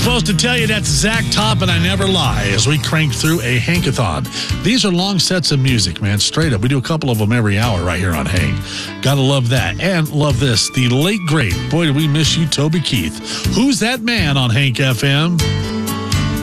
Supposed to tell you that's Zach Top and I Never Lie as we crank through a Hankathon. These are long sets of music, man, straight up. We do a couple of them every hour right here on Hank. Gotta love that. And love this, the late great, boy, do we miss you, Toby Keith. Who's that man on Hank FM?